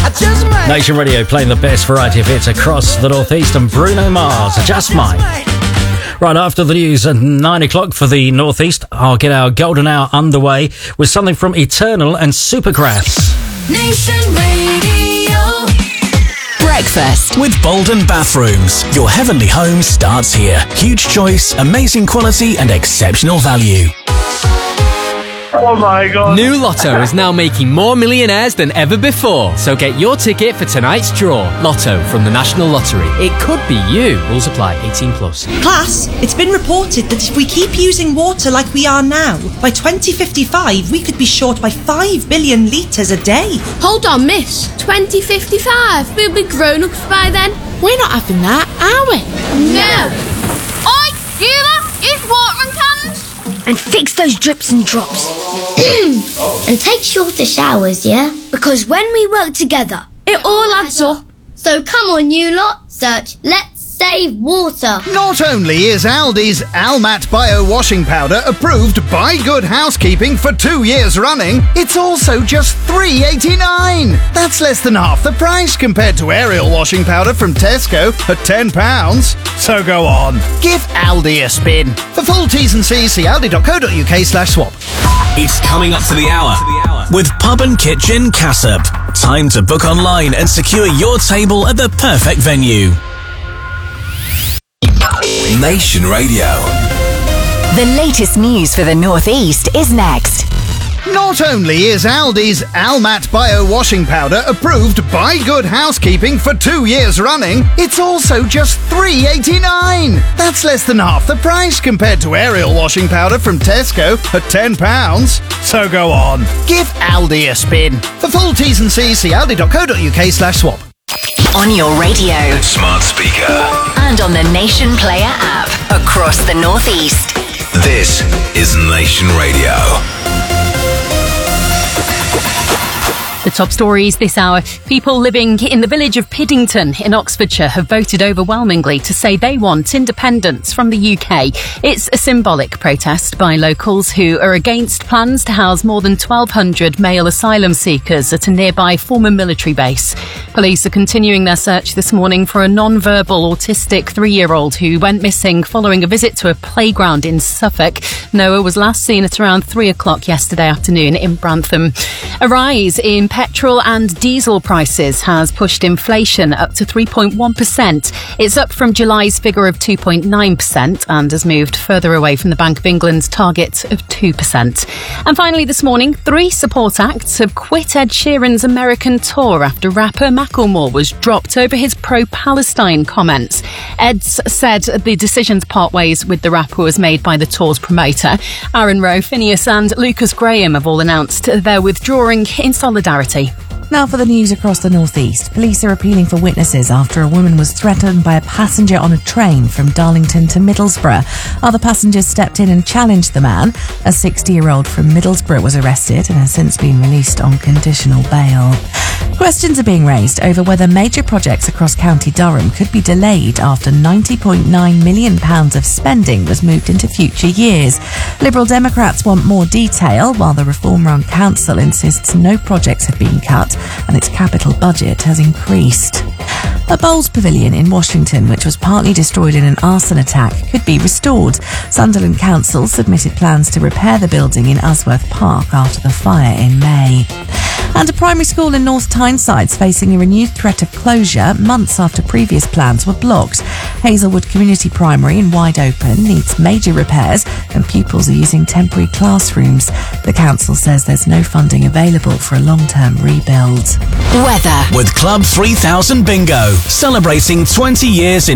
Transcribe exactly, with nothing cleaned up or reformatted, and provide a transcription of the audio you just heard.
I just might. Nation Radio playing the best variety of hits across the Northeast, and Bruno Mars, I just might. Right after the news at nine o'clock for the Northeast, I'll get our golden hour underway with something from Eternal and Supergrass. Nation Radio. Breakfast with Bolden Bathrooms. Your heavenly home starts here. Huge choice, amazing quality and exceptional value. Oh my God. New Lotto is now making more millionaires than ever before. So get your ticket for tonight's draw. Lotto from the National Lottery. It could be you. Rules apply. eighteen plus. Class, it's been reported that if we keep using water like we are now, by twenty fifty-five we could be short by five billion litres a day. Hold on, miss. twenty fifty-five? We'll be grown-ups by then. We're not having that, are we? No. Oi, Sheila, it's watering cans. And fix those drips and drops. And take shorter showers, yeah? Because when we work together, it all adds up. So come on, you lot, search Let's Save Water. Not only is Aldi's Almat Bio Washing Powder approved by Good Housekeeping for two years running, it's also just three eighty-nine. That's less than half the price compared to Ariel Washing Powder from Tesco at ten pounds. So go on, give Aldi a spin. For full T's and C's, see aldi.co.uk slash swap. It's coming up to the hour with Pub and Kitchen Cassop. Time to book online and secure your table at the perfect venue. Nation Radio. The latest news for the Northeast is next. Not only is Aldi's Almat Bio Washing Powder approved by Good Housekeeping for two years running, it's also just three eighty-nine. That's less than half the price compared to Ariel Washing Powder from Tesco at ten pounds. So go on, give Aldi a spin. For full T's and C's, see aldi.co.uk slash swap. On your radio, smart speaker, and on the Nation Player app across the Northeast. This is Nation Radio. The top stories this hour. People living in the village of Piddington in Oxfordshire have voted overwhelmingly to say they want independence from the U K. It's a symbolic protest by locals who are against plans to house more than twelve hundred male asylum seekers at a nearby former military base. Police are continuing their search this morning for a non-verbal autistic three-year-old who went missing following a visit to a playground in Suffolk. Noah was last seen at around three o'clock yesterday afternoon in Brantham. A rise in petrol and diesel prices has pushed inflation up to three point one percent. It's up from July's figure of two point nine percent and has moved further away from the Bank of England's target of two percent. And finally this morning, three support acts have quit Ed Sheeran's American tour after rapper Macklemore was dropped over his pro-Palestine comments. Ed's said the decision to part ways with the rapper was made by the tour's promoter. Aaron Rowe, Phineas and Lucas Graham have all announced they're withdrawing in solidarity. Now for the news across the Northeast. Police are appealing for witnesses after a woman was threatened by a passenger on a train from Darlington to Middlesbrough. Other passengers stepped in and challenged the man. A sixty-year-old from Middlesbrough was arrested and has since been released on conditional bail. Questions are being raised over whether major projects across County Durham could be delayed after ninety point nine million pounds of spending was moved into future years. Liberal Democrats want more detail, while the Reform-run council insists no projects have been cut and its capital budget has increased. A Bowls pavilion in Washington, which was partly destroyed in an arson attack, could be restored. Sunderland Council submitted plans to repair the building in Usworth Park after the fire in May. And a primary school in North Tyneside's facing a renewed threat of closure months after previous plans were blocked. Hazelwood Community Primary in Wide Open needs major repairs and pupils are using temporary classrooms. The council says there's no funding available for a long-term rebuild. Weather with Club three thousand Bingo, celebrating twenty years in